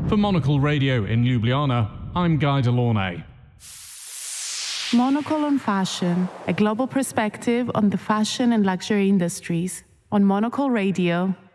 For Monocle Radio in Ljubljana, I'm Guy Delaunay. Monocle on Fashion, a global perspective on the fashion and luxury industries on Monocle Radio.